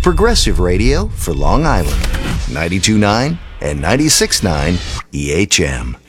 Progressive radio for Long Island. 92.9 and 96.9 EHM.